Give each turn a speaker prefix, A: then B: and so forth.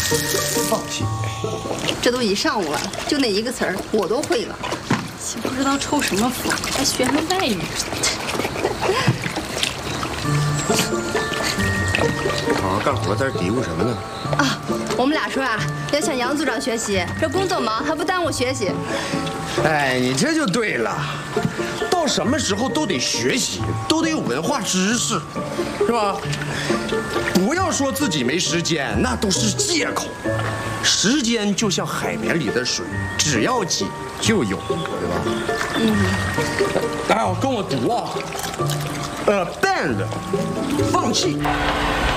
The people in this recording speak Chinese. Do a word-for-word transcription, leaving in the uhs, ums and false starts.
A: 放弃。
B: 这都一上午了，就那一个词儿我都会了。
C: 也不知道抽什么风，还学什么外语。
A: 好好干活，在这嘀咕什么呢？
B: 啊，我们俩说啊，要向杨组长学习，这工作忙还不耽误学习。
A: 哎，你这就对了，到什么时候都得学习，都得有文化知识，是吧？不要说自己没时间，那都是借口。时间就像海绵里的水，只要挤就有，对吧？嗯。来，跟我读啊，呃 ，band， 放弃。